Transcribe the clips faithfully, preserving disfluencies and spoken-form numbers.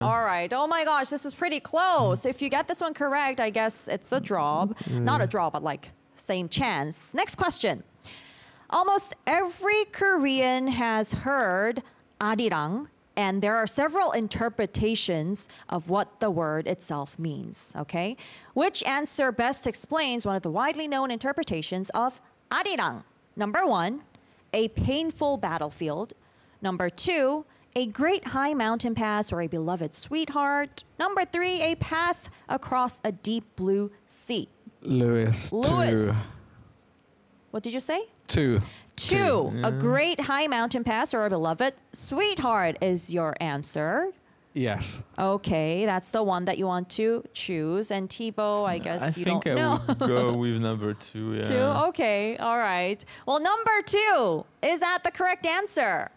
All right. Oh my gosh, this is pretty close. If you get this one correct, I guess it's a draw. Not a draw, but like same chance. Next question. Almost every Korean has heard arirang, and there are several interpretations of what the word itself means, okay? Which answer best explains one of the widely known interpretations of arirang? Number one, a painful battlefield. Number two, a great high mountain pass or a beloved sweetheart. Number three, a path across a deep blue sea. Lewis. Lewis. Two. What did you say? Two. Two. Two. A great high mountain pass or a beloved sweetheart is your answer. Yes. Okay, that's the one that you want to choose. And Thibaut, I guess I you think don't I know. would go with number two. Yeah. Two? Okay, all right. Well, number two, is that the correct answer?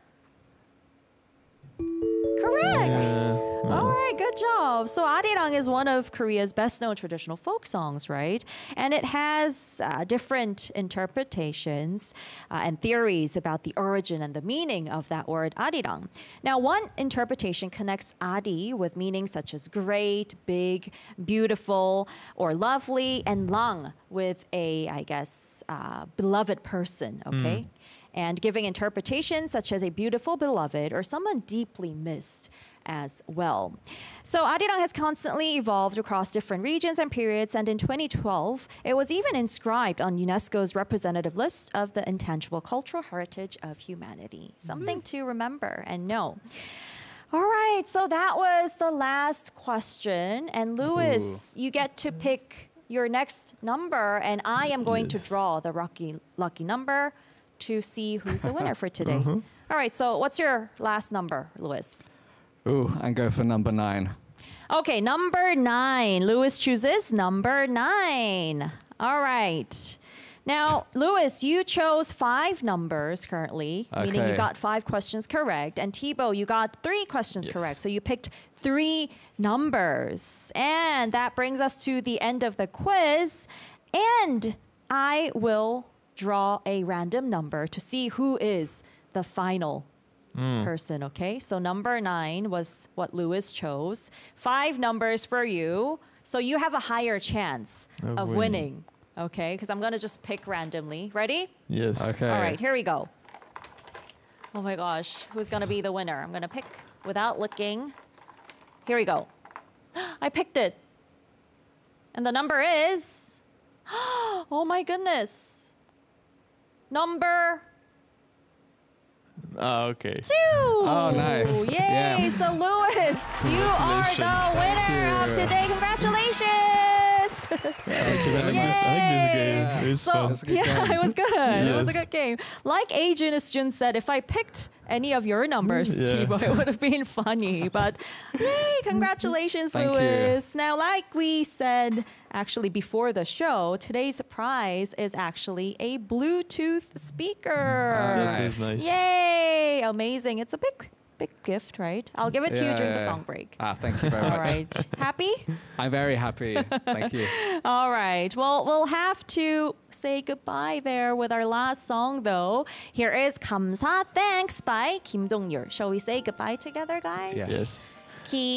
Correct. Yeah. All right, good job. So arirang is one of Korea's best-known traditional folk songs, right? And it has uh, different interpretations uh, and theories about the origin and the meaning of that word arirang. Now, one interpretation connects ari with meanings such as great, big, beautiful, or lovely, and lang with a, I guess, uh, beloved person, okay? Mm. And giving interpretations such as a beautiful beloved or someone deeply missed as well. So arirang has constantly evolved across different regions and periods, and in twenty twelve, it was even inscribed on UNESCO's representative list of the intangible cultural heritage of humanity. Something mm-hmm. to remember and know. All right, so that was the last question. And Lewis, Ooh. you get to pick your next number, and I am going yes. to draw the lucky, lucky number to see who's the winner for today. Uh-huh. All right, so what's your last number, Lewis? Ooh, and go for number nine. Okay, number nine. Lewis chooses number nine. All right. Now, Lewis, you chose five numbers currently, okay. meaning you got five questions correct. And Thibaut, you got three questions yes. correct. So you picked three numbers. And that brings us to the end of the quiz. And I will draw a random number to see who is the final Mm. person, okay? So number nine was what Lewis chose. Five numbers for you. So you have a higher chance of, of winning. winning, okay? Because I'm going to just pick randomly. Ready? Yes. Okay. All right, here we go. Oh my gosh, who's going to be the winner? I'm going to pick without looking. Here we go. I picked it. And the number is... Oh my goodness. Number... Oh, okay. Two. Oh, nice. Yay. Yes. So, Lewis, you are the winner of today. Congratulations. Yeah, okay, I, like this, I like this game. It was so, fun. Yeah, game. it was good. Yes. It was a good game. Like Ajun Jun said, if I picked any of your numbers, yeah. Thibaut, it would have been funny. But yay, congratulations, Thank Lewis. You. Now, like we said actually before the show, today's prize is actually a Bluetooth speaker. Oh, that is nice. Yay! Amazing. It's a big, big gift, right? I'll give it to yeah, you during yeah, the yeah. song break. Ah, thank you very much. All right. Happy? I'm very happy. Thank you. All right. Well, we'll have to say goodbye there with our last song, though. Here is 감사 Thanks by Kim Dong-yeol. Shall we say goodbye together, guys? Yes. Yes. Ki